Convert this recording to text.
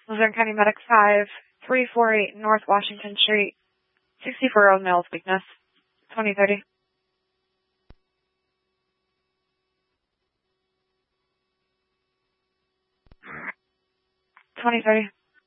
Luzerne County Medic 5, 348 North Washington Street, 64-year-old male with weakness, 2030. 2030.